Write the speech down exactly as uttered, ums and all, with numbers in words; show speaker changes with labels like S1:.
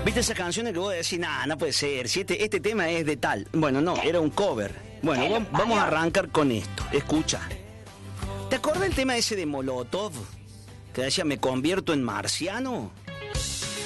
S1: ¿Viste esas canciones que vos decís, nah, no puede ser, si este, este tema es de tal? Bueno, no, era un cover. Bueno, vamos, vamos a arrancar con esto. Escucha. ¿Te acuerdas el tema ese de Molotov? Que decía, me convierto en marciano.